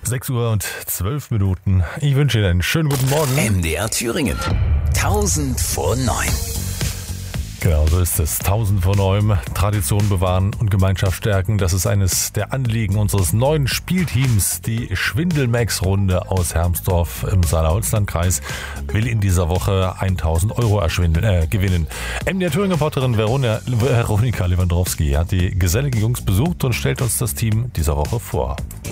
6:12 Uhr. Ich wünsche Ihnen einen schönen guten Morgen. MDR Thüringen. 1000:09. Genau, so ist es. 1000:09. Tradition bewahren und Gemeinschaft stärken. Das ist eines der Anliegen unseres neuen Spielteams. Die Schwindelmax-Runde aus Hermsdorf im Saale-Holzland-Kreis will in dieser Woche 1.000 Euro gewinnen. MDR Thüringen-Reporterin Veronika Lewandowski hat die geselligen Jungs besucht und stellt uns das Team dieser Woche vor.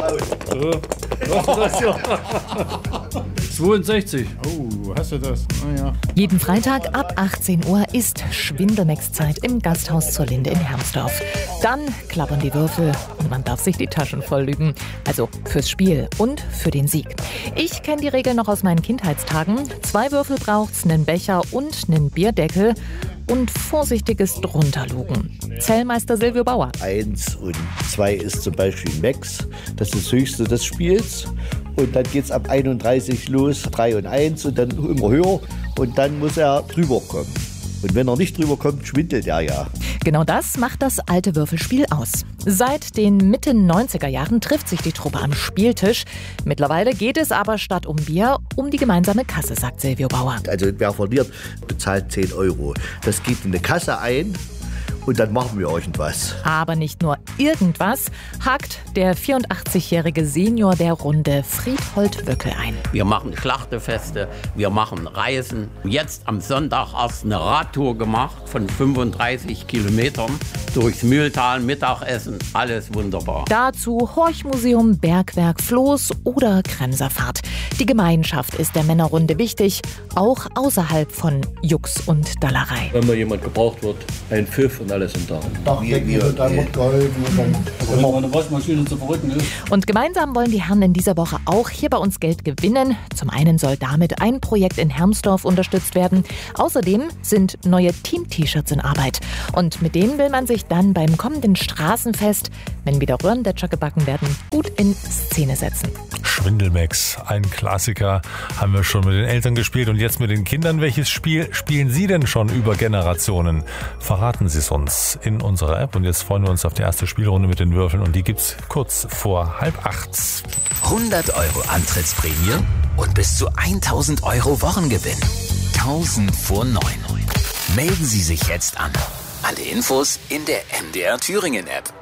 62. Oh, hast du das? Ja. Jeden Freitag ab 18 Uhr ist Schwindelmax-Zeit im Gasthaus zur Linde in Hermsdorf. Dann klappern die Würfel und man darf sich die Taschen voll lügen. Also fürs Spiel und für den Sieg. Ich kenne die Regeln noch aus meinen Kindheitstagen. 2 Würfel braucht's, einen Becher und einen Bierdeckel. Und vorsichtiges Drunterlugen. Zählmeister Silvio Bauer. 1 und 2 ist zum Beispiel Max. Das ist das Höchste des Spiels. Und dann geht es ab 31 los, 3 und 1 und dann immer höher. Und dann muss er drüber kommen. Und wenn er nicht drüber kommt, schwindelt er ja. Genau das macht das alte Würfelspiel aus. Seit den Mitte 90er Jahren trifft sich die Truppe am Spieltisch. Mittlerweile geht es aber statt um Bier um die gemeinsame Kasse, sagt Silvio Bauer. Also wer verliert, bezahlt 10 Euro. Das geht in eine Kasse ein. Und dann machen wir irgendwas. Aber nicht nur irgendwas, hakt der 84-jährige Senior der Runde Friedhold Wöckel ein. Wir machen Schlachtefeste, wir machen Reisen. Jetzt am Sonntag erst eine Radtour gemacht von 35 Kilometern durchs Mühltal, Mittagessen, alles wunderbar. Dazu Horchmuseum, Bergwerk, Floß oder Kremserfahrt. Die Gemeinschaft ist der Männerrunde wichtig, auch außerhalb von Jux und Dallerei. Wenn mal jemand gebraucht wird, ein Pfiff und alles und da. Dachdecken wird dann wird geholfen. Wenn man eine Waschmaschine zu verrücken ist. Und gemeinsam wollen die Herren in dieser Woche auch hier bei uns Geld gewinnen. Zum einen soll damit ein Projekt in Hermsdorf unterstützt werden. Außerdem sind neue Team-T-Shirts in Arbeit. Und mit denen will man sich dann beim kommenden Straßenfest, wenn wieder Röhrendetscher gebacken werden, gut in Szene setzen. Schwindelmax, ein Klassiker, haben wir schon mit den Eltern gespielt und jetzt mit den Kindern. Welches Spiel spielen Sie denn schon über Generationen? Verraten Sie es uns in unserer App und jetzt freuen wir uns auf die erste Spielrunde mit den Würfeln und die gibt's kurz vor 7:30. 100 Euro Antrittsprämie und bis zu 1.000 Euro Wochengewinn. 1000:09. Melden Sie sich jetzt an. Alle Infos in der MDR Thüringen App.